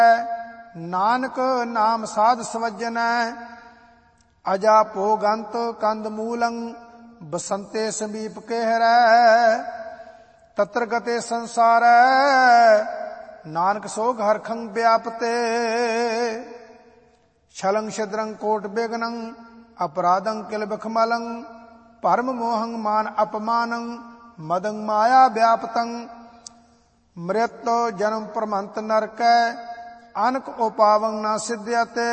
ਨਾਨਕ ਨਾਮ ਸਾਧ ਸਵਜਨੈ। ਅਜਾ ਭੋਗੰਤ ਕੰਦ ਮੂਲੰ ਬਸੰਤੇ ਸਮੀਪ ਕਹਿਰੈ। ਤਤਰ ਗਤੇ ਸੰਸਾਰੈ ਨਾਨਕ ਸੋਗ ਹਰਖੰ ਵਿਆਪਤੇ। ਛਲੰ ਛਿਦਰੰ ਕੋਟ ਬਿਗਨੰ ਅਪਰਾਧੰ ਕਿਲ ਬਖਮਲੰ। ਭਰਮ ਮੋਹੰ ਮਾਨ ਅਪਮਾਨੰ ਮਦੰ ਮਾਇਆ ਵਿਆਪਤੰ। ਮ੍ਰਿਤ ਜਨਮ ਪ੍ਰਮੰਤ ਨਰਕੈ ਅਨਕ ਉਪਾਵੰ ਨਾ ਸਿਧਿਅਤੇ।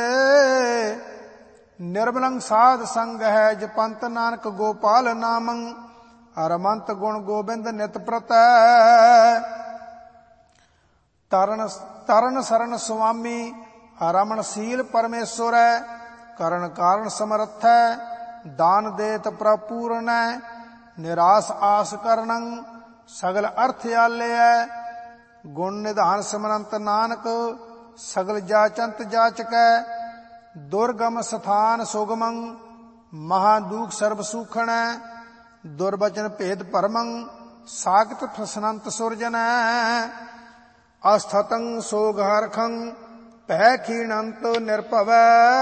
ਨਿਰਮਲੰ ਸਾਧ ਸੰਗ ਹੈ ਜਪੰਤ ਨਾਨਕ ਗੋਪਾਲ ਨਾਮੰ। ਰਮੰਤ ਗੁਣ ਗੋਬਿੰਦ ਨਿਤ ਪ੍ਰਤੈ। ਤਰਨ ਸਰਨ ਸੁਆਮੀ ਰਮਣ ਸੀਲ ਪਰਮੇਸ਼ਵਰੈ। ਕਰਨ ਕਾਰਨ ਸਮਰਥੈ ਦਾਨ ਦੇਤ ਪ੍ਰਪੂਰਨੈ। ਨਿਰਾਸ ਆਸ ਕਰਨੰ ਸਗਲ ਅਰਥ ਆਲਿਐ। ਗੁਣ ਨਿਧਾਨ ਸਿਮਰੰਤ ਨਾਨਕ ਸਗਲ ਜਾਚੰਤ ਜਾਚਕੈ। ਦੁਰਗਮ ਸਥਾਨ ਸੁਗਮੰ ਮਹਾਦੂਖ ਸਰਬ ਸੂਖਣੈ। ਦੁਰਬਚਨ ਭੇਦ ਭਰਮੰ ਸਾਗਤ ਫਸਨੰਤ ਸੁਰਜਨੈ। ਅਸਥਤੰ ਸੋਗ ਹਰਖੰ ਭੈ ਖੀਣੰਤ ਨਿਰਭਵੈ।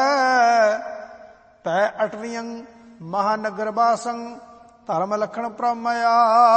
ਤੈ ਅਟਵਿਯੰ ਮਹਾਨਗਰ ਵਾਸੰ ਧਰਮ ਲਖਣ ਪ੍ਰਮਇਆ।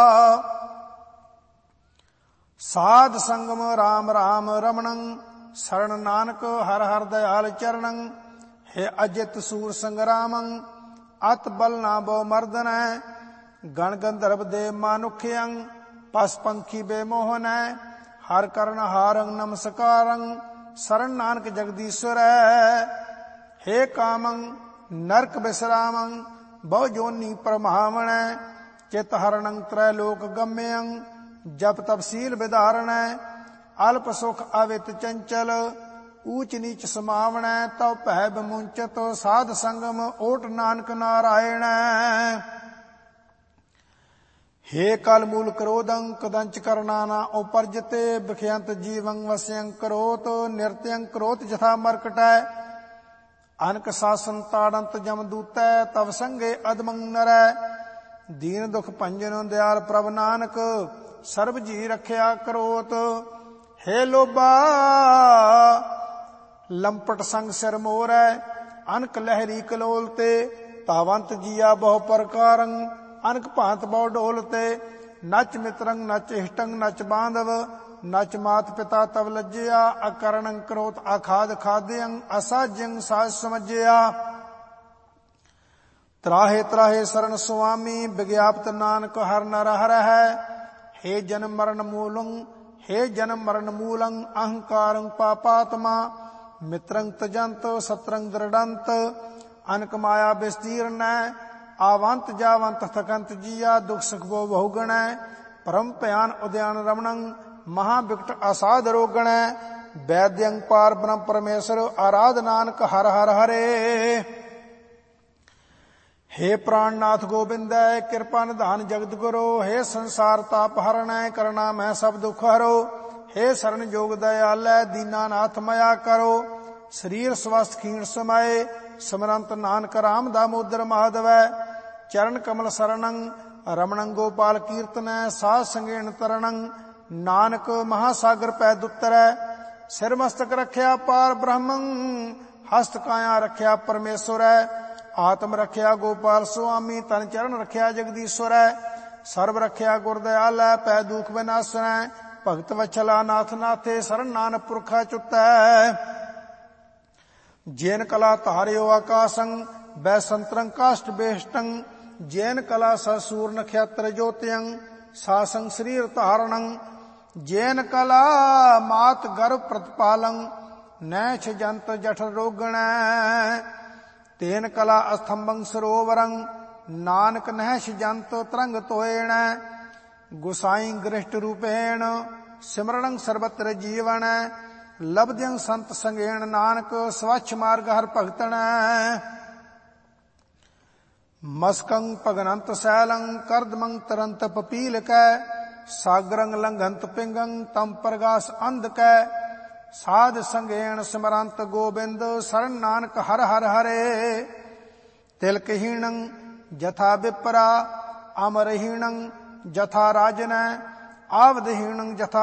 ਸਾਧ ਸੰਗਮ ਰਾਮ ਰਾਮ ਰਮਣੰ ਸਰਣ ਨਾਨਕ ਹਰ ਹਰ ਦਇਆਲ ਚਰਣੰ। ਹੈ ਅਜਿਤ ਸੂਰ ਸੰਗਰਾਮੰ ਅਤ ਬਲ ਨਾ ਬੋ ਮਰਦਨੈ। ਗਣ ਗੰਧਰਵ ਦੇ ਮਾਨੁਖਯੰ ਪਸ ਪੰਖੀ ਬੇਮੋਹਨੈ। ਹਰ ਕਰਨ ਹਾਰੰ ਨਮਸਕਾਰੰ ਸਰਣ ਨਾਨਕ ਜਗਦੀਸ਼ਵਰੈ। ਹੇ ਕਾਮੰ ਨਰਕ ਬਿਸਰਾਮੰ ਬਹੁ ਜੋਨੀ ਪਰਮਾਵਣੈ। ਚਿਤ ਹਰਣੰ ਤ੍ਰੈ ਲੋਕ ਗਮਯੰ ਜਪ ਤਪਸੀਲ ਵਿਧਾਰਣੈ। ਅਲਪ ਸੁਖ ਅਵਿਤ ਚੰਚਲ ਊਚ ਨੀਚ ਸਮਾਵਣੈ। ਤਉ ਭੈ ਬਿਮੁੰਚਤ ਸਾਧ ਸੰਗਮ ਓਟ ਨਾਨਕ ਨਾਰਾਇਣੈ। ਹੇ ਕਲ ਮੂਲ ਕਰੋਧੰ ਕਦੰਚ ਕਰਨਾ ਨਾ ਉਪਰਜਤੇ। ਬਿਖਯੰਤ ਜੀਵੰ ਵਸਯੰ ਕਰੋਤ ਨਿਰਤਯੰ ਕਰੋਤ ਜਥਾ ਮਰਕਟੈ। ਅਨਕ ਸਾਸਨ ਤਾੜੰਤ ਜਮ ਦੂਤੈ ਤਵ ਸੰਗੇ ਅਦਮੰ ਨਰੈ। ਦੀਨ ਦੁਖ ਭੰਜਨ ਦਿਆਲ ਪ੍ਰਭ ਨਾਨਕ ਸਰਬ ਜੀ ਰਖਿਆ ਕਰੋਤ। ਹੇ ਲੋਭਾ ਲੰਪਟ ਸੰਗ ਸਿਰ ਮੋਰੈ। ਅਨਕ ਲਹਿਰੀ ਕਲੋਲ ਤੇ ਤਾਵੰਤ ਜੀਆ ਬਹੁ ਪ੍ਰਕਾਰੰ। ਅਨਕ ਭਾਂਤ ਬਹੁ ਢੋਲ ਤੇ ਨਚ ਮਿਤਰੰ ਨਚ ਇਸ਼ਟੰ ਨਚ ਬਾਂਧਵ। ਨਚ ਮਾਤ ਪਿਤਾ ਤਵ ਲੱਜਿਆ। ਅਕਰਣੰ ਕਰੋਤ ਆਖਾਦ ਖਾਦਯੰ ਅਸਾਜਯੰ ਸਾਜ ਸਮਝਿਆ। ਤਰਾਹੇ ਤਰਾਹੇ ਸਰਣ ਸੁਆਮੀ ਵਿਗਿਆਪਤ ਨਾਨਕ ਹਰ ਨਰ ਹਰਹਿ। ਹੇ ਜਨਮ ਮਰਨ ਮੂਲੰ ਹੇ ਜਨਮ ਮਰਨ ਮੂਲੰ ਅਹੰਕਾਰੰ ਪਾਪਾਤਮਾ। ਮਿਤਰੰ ਤਜੰਤ ਸਤਰੰ ਦ੍ਰਿੜੰਤ ਅਨਕ ਮਾਇਆ ਵਿਸਤੀਰਨੈ। ਆਵੰਤ ਜਾਵੰਤ ਥਕੰਤ ਜੀਆ ਦੁਖ ਸੁਖ ਬਹੁ ਗਣੈ। ਪਰਮ ਭਿਆਨ ਉਦਿਆਨ ਰਮਣੰ ਮਹਾ ਬਿਕਟ ਅਸਾਧ ਰੋਗਣੈ। ਵੈਦਯੰ ਪਾਰ ਬ੍ਰਹਮ ਪਰਮੇਸ਼ਰ ਆਰਾਧ ਨਾਨਕ ਹਰ ਹਰ ਹਰੇ। ਹੇ ਪ੍ਰਾਣਨਾਥ ਗੋਬਿੰਦੈ ਕਿਰਪਾ ਨਿਧਾਨ ਜਗਤ ਗੁਰੂ। ਹੇ ਸੰਸਾਰ ਤਾਪ ਹਰਣੈ ਕਰਣਾ ਮੈਂ ਸਭ ਦੁਖ ਹਰੋ। ਹੇ ਸਰਣ ਜੋਗ ਦਇਆਲੈ ਦੀਨਾਨਾਥ ਮਇਆ ਕਰੋ। ਸਰੀਰ ਸਵਸਥ ਖੀਣ ਸਮਾਏ ਸਿਮਰੰਤ ਨਾਨਕ ਰਾਮ ਦਾਮੋਦਰ ਮਾਧਵੈ। ਚਰਨ ਕਮਲ ਸਰਣੰ ਰਮਣੰ ਗੋਪਾਲ ਕੀਰਤਨੈ। ਸਾਧ ਸੰਗੇਣ ਤਰਣੰ ਨਾਨਕ ਮਹਾਸਾਗਰ ਪੈ ਦੁੱਤਰੈ। ਸਿਰ ਮਸਤਕ ਰਖਿਆ ਪਾਰ ਬ੍ਰਹਮੰ ਹਸਤ ਕਾਇਆ ਰਖਿਆ ਪਰਮੇਸ਼ਵਰੈ। ਆਤਮ ਰਖਿਆ ਗੋਪਾਲ ਸੁਆਮੀ ਤਨ ਚਰਨ ਰਖਿਆ ਜਗਦੀਸ਼ਵਰੈ। ਸਰਬ ਰਖਿਆ ਗੁਰ ਦਇਆਲੈ ਪੈ ਦੁਖ ਵਿਨਾਸ਼ਨੈ। ਭਗਤ ਵਛਲਾ ਨਾਥ ਨਾਥੇ ਸਰਣ ਨਾਨਕ ਪੁਰਖਾ ਚੁੱਤੈ। ਜੈਨ ਕਲਾ ਧਾਰਿਓ ਆਕਾਸੰ ਬੈਸੰਤਰੰ ਕਾਸ਼ਟ ਬੇਸ਼ਟੰ। ਜੈਨ ਕਲਾ ਸਸੂਰ ਨਖਿਆਤਰ ਜੋਤਿਯੰ ਸਾਸੰ ਸਰੀਰ ਧਾਰਣੰ। ਜੈਨ ਕਲਾ ਮਾਤ ਗਰਭ ਪ੍ਰਤਪਾਲੰ ਨੈਛ ਜੰਤ ਜਠ ਰੋਗਣੈ। ਤੇਨ ਕਲਾ ਅਸਥੰਭੰ ਸਰੋਵਰੰ ਨਾਨਕ ਨਹਿਸ਼ ਜੰਤ ਤਰੰਗ ਤੋਇਣੈ। ਗੁਸਾਈ ਗ੍ਰਿਸ਼ਟ ਰੂਪੇਣ ਸਿਮਰਣੰ ਸਰਬਤਰ ਜੀਵਣੈ। ਲਬਦਿਯੰ ਸੰਤ ਸੰਗੇਣ ਨਾਨਕ ਸਵੱਛ ਮਾਰਗ ਹਰ ਭਗਤਣੈ। ਮਸਕੰ ਭਗਨੰਤ ਸੈਲੰ ਕਰਦਮੰ ਤਰੰਤ ਪਪੀਲਕੈ। ਸਾਗਰੰ ਲੰਘੰਤ ਪਿੰਗੰ ਤਮ ਪ੍ਰਗਾਸ ਅੰਧਕੈ। ਸਾਧ ਸੰਗੇਣ ਸਿਮਰੰਤ ਗੋਬਿੰਦ ਸਰਣ ਨਾਨਕ ਹਰ ਹਰ ਹਰੇ। ਤਿਲਕਹੀਣੰ ਜਥਾ ਵਿਪਰਾ ਅਮਰਹੀਣੰ ਜਥਾ ਰਾਜਨੈ। ਆਵਦਹੀਣੰ ਜਥਾ